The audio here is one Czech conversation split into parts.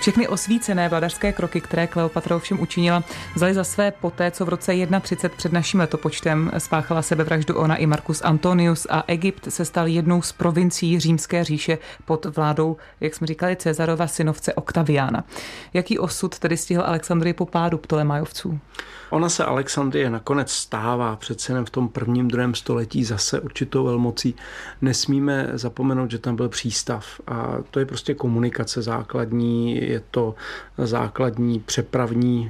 Všechny osvícené vladařské kroky, které Kleopatra ovšem učinila, vzali za své poté, co v roce 31 před naším letopočtem spáchala sebevraždu ona i Marcus Antonius a Egypt se stal jednou z provincií Římské říše pod vládou, jak jsme říkali, Cezarova synovce Oktaviána. Jaký osud tedy stihl Alexandrii po pádu Ptolemajovců? Ona se Alexandrie nakonec stává přece jen v tom 1. 2. století zase určitou velmocí. Nesmíme zapomenout, že tam byl přístav a to je prostě komunikace základní, je to základní přepravní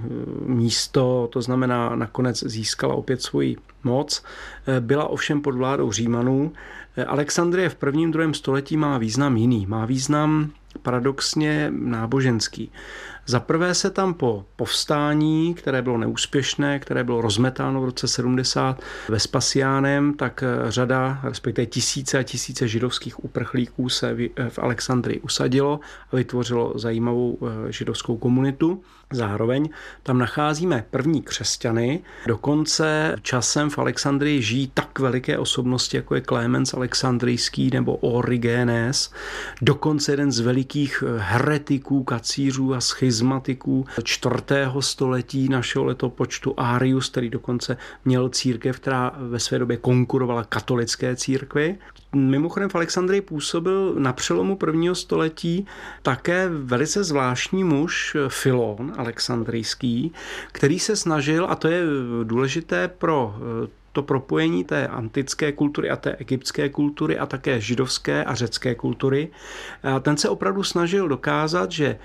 místo, to znamená nakonec získala opět svoji moc. Byla ovšem pod vládou Římanů. Alexandrie v 1. 2. století má význam jiný, má význam paradoxně náboženský. Za prvé se tam po povstání, které bylo neúspěšné, které bylo rozmetáno v roce 70 Vespasiánem, tak řada, respektive tisíce a tisíce židovských uprchlíků se v Alexandrii usadilo a vytvořilo zajímavou židovskou komunitu. Zároveň tam nacházíme první křesťany, dokonce časem v Alexandrii žijí tak veliké osobnosti, jako je Klémens Alexandrijský nebo Origenes, dokonce jeden z velikých heretiků, kacířů a schizmatiků 4. století našeho letopočtu Arius, který dokonce měl církev, která ve své době konkurovala katolické církvi. Mimochodem v Alexandrii působil na přelomu 1. století také velice zvláštní muž Filon alexandrijský, který se snažil, a to je důležité pro to propojení té antické kultury a té egyptské kultury a také židovské a řecké kultury. A ten se opravdu snažil dokázat, že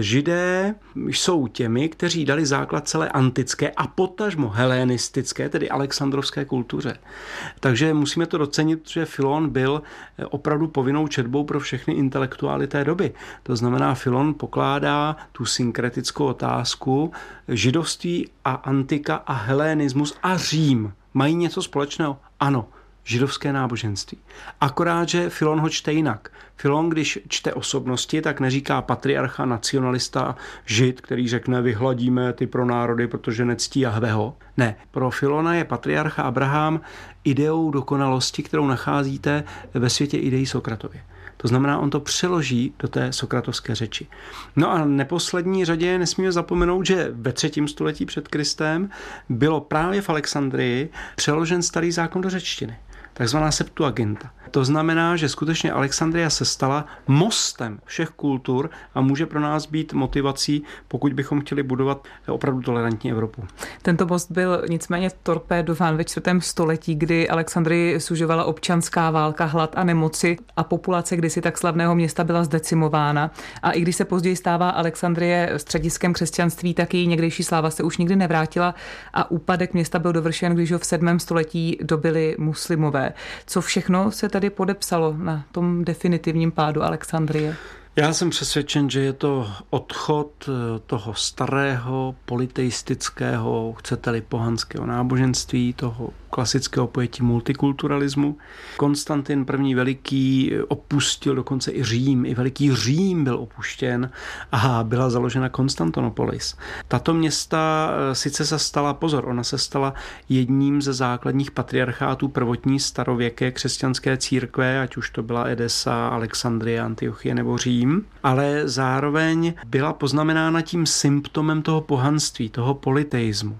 Židé jsou těmi, kteří dali základ celé antické a potažmo helenistické, tedy alexandrovské kultuře. Takže musíme to docenit, že Filon byl opravdu povinnou četbou pro všechny intelektuály té doby. To znamená, Filon pokládá tu synkretickou otázku židovství a antika a helenismus a Řím. Mají něco společného? Ano, židovské náboženství. Akorát, že Filon ho čte jinak. Filon, když čte osobnosti, tak neříká patriarcha, nacionalista, žid, který řekne, vyhladíme ty pro národy, protože nectí Jahveho. Ne, pro Filona je patriarcha Abraham ideou dokonalosti, kterou nacházíte ve světě ideí Sokratově. To znamená, on to přeloží do té sokratovské řeči. No a neposlední řadě nesmíme zapomenout, že ve 3. století před Kristem bylo právě v Alexandrii přeložen starý zákon do řečtiny. Takzvaná Septuaginta. To znamená, že skutečně Alexandria se stala mostem všech kultur a může pro nás být motivací, pokud bychom chtěli budovat opravdu tolerantní Evropu. Tento most byl nicméně torpédován ve 4. století, kdy Alexandrii sužovala občanská válka, hlad a nemoci a populace kdysi tak slavného města byla zdecimována. A i když se později stává Alexandrie střediskem křesťanství, tak její někdejší sláva se už nikdy nevrátila a úpadek města byl dovršen, když ho v 7. století dobili muslimové. Co všechno se tady podepsalo na tom definitivním pádu Alexandrie? Já jsem přesvědčen, že je to odchod toho starého, politeistického, chcete-li pohanského náboženství, toho klasického pojetí multikulturalismu. Konstantin I. Veliký opustil dokonce i Řím. I veliký Řím byl opuštěn a byla založena Konstantinopolis. Tato města sice se stala, ona se stala jedním ze základních patriarchátů prvotní starověké křesťanské církve, ať už to byla Edesa, Alexandrie, Antiochie nebo Řím, ale zároveň byla poznamenána tím symptomem toho pohanství, toho politeismu.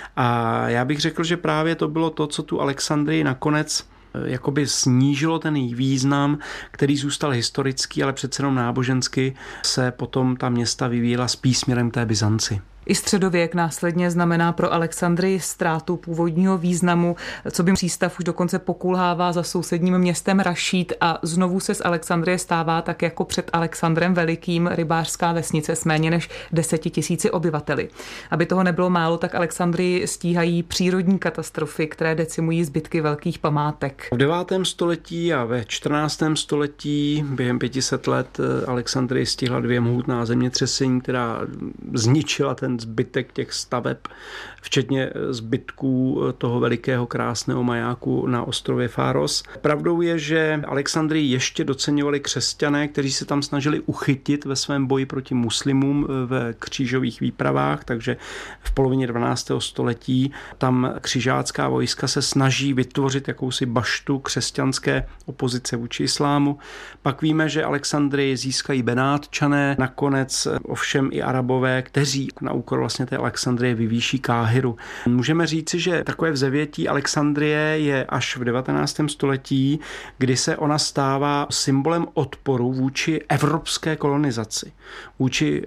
A já bych řekl, že právě to bylo to, co tu Alexandrii nakonec jakoby snížilo ten její význam, který zůstal historický, ale přece jenom nábožensky se potom ta města vyvíjela spíš směrem k té Byzanci. I středověk následně znamená pro Alexandrii ztrátu původního významu, co by přístav už dokonce pokulhává za sousedním městem Rašíd a znovu se z Alexandrie stává tak jako před Alexandrem Velikým rybářská vesnice s méně než 10 000 obyvateli. Aby toho nebylo málo, tak Alexandrii stíhají přírodní katastrofy, které decimují zbytky velkých památek. V 9. století a ve 14. století během 500 let Alexandrii stihla 2 mohutná zemětřesení, která zničila ten ten zbytek těch staveb, včetně zbytků toho velikého krásného majáku na ostrově Faros. Pravdou je, že Alexandrii ještě doceňovali křesťané, kteří se tam snažili uchytit ve svém boji proti muslimům v křížových výpravách, takže v polovině 12. století tam křižácká vojska se snaží vytvořit jakousi baštu křesťanské opozice vůči islámu. Pak víme, že Alexandrii získají Benátčané, nakonec ovšem i Arabové, kteří na úkor vlastně té Alexandrie vyvýší Káhiru. Můžeme říci, že takové vzevětí Alexandrie je až v 19. století, kdy se ona stává symbolem odporu vůči evropské kolonizaci, vůči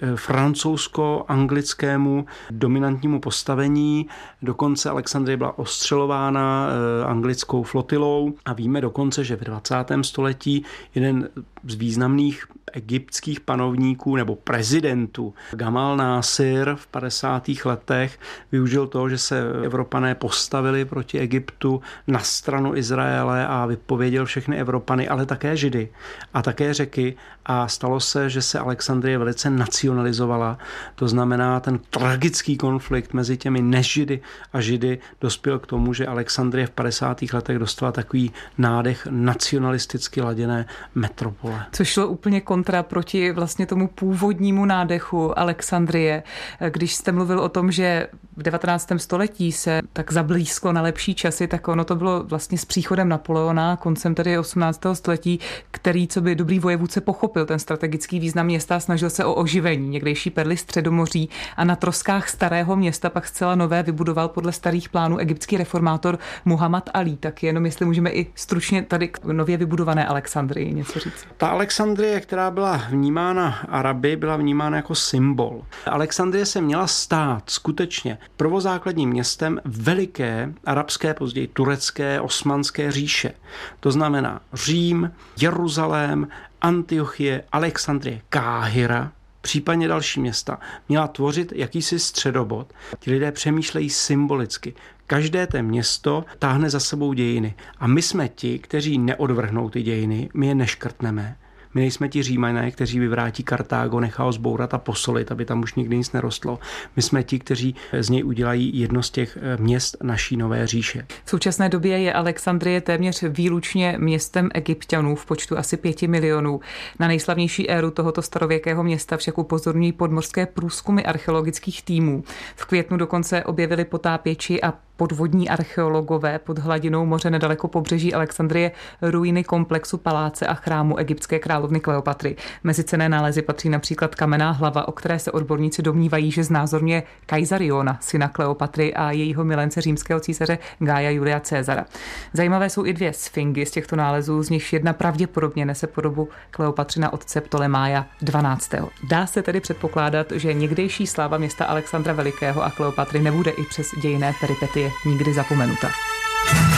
francouzsko-anglickému dominantnímu postavení. Dokonce Alexandrie byla ostřelována anglickou flotilou a víme dokonce, že v 20. století jeden z významných egyptských panovníků nebo prezidentů Gamal Nasir v 50. letech využil toho, že se Evropané postavili proti Egyptu na stranu Izraele a vypověděl všechny Evropany, ale také Židy a také Řeky a stalo se, že se Alexandrie velice nacionalizovala. To znamená, ten tragický konflikt mezi těmi nežidy a Židy dospěl k tomu, že Alexandrie v 50. letech dostala takový nádech nacionalisticky laděné metropole. Což šlo úplně kontra proti vlastně tomu původnímu nádechu Alexandrie. Když jste mluvil o tom, že v 19. století se tak zablízklo na lepší časy, tak ono to bylo vlastně s příchodem Napoleona koncem tedy 18. století, který co by dobrý vojevůdce pochopil ten strategický význam města a snažil se o oživení někdejší perly Středomoří a na troskách starého města pak zcela nové vybudoval podle starých plánů egyptský reformátor Muhammad Ali. Tak jenom jestli můžeme i stručně tady k nově vybudované Alexandrii něco říct. Ta Alexandrie, která byla vnímána Araby, byla vnímána jako symbol. Alexandrie se měla stát skutečně prvozákladním městem veliké arabské, později turecké, osmanské říše. To znamená Řím, Jeruzalém, Antiochie, Alexandrie, Káhira, případně další města, měla tvořit jakýsi středobod. Ti lidé přemýšlejí symbolicky. Každé té město táhne za sebou dějiny. A my jsme ti, kteří neodvrhnou ty dějiny, my je neškrtneme. My nejsme ti Římané, kteří vyvrátí Kartágo, nechá ho zbourat a posolit, aby tam už nikdy nic nerostlo. My jsme ti, kteří z něj udělají jedno z těch měst naší nové říše. V současné době je Alexandrie téměř výlučně městem Egypťanů v počtu asi 5 milionů. Na nejslavnější éru tohoto starověkého města však upozorňují podmořské průzkumy archeologických týmů. V květnu dokonce objevili potápěči a podvodní archeologové pod hladinou moře nedaleko pobřeží Alexandrie ruiny komplexu paláce a chrámu egyptské královny Kleopatry. Mezi cenné nálezy patří například kamenná hlava, o které se odborníci domnívají, že znázorňuje Kaisariona, syna Kleopatry a jejího milence římského císaře Gaia Julia Caesara. Zajímavé jsou i 2 sfingy z těchto nálezů, z nichž jedna pravděpodobně nese podobu Kleopatřina otce Ptolemája 12. Dá se tedy předpokládat, že někdejší sláva města Alexandra Velikého a Kleopatry nebude i přes dějinné peripetie nikdy zapomenuta.